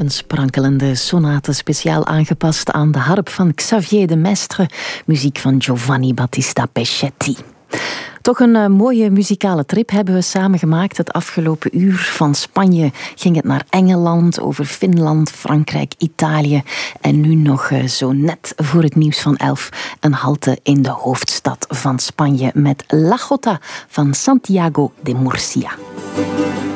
Een sprankelende sonate speciaal aangepast aan de harp van Xavier de Maistre, muziek van Giovanni Battista Peschetti. Toch een mooie muzikale trip hebben we samen gemaakt. Het afgelopen uur van Spanje ging het naar Engeland, over Finland, Frankrijk, Italië. En nu nog zo net voor het nieuws van 11 een halte in de hoofdstad van Spanje met La Jota van Santiago de Murcia.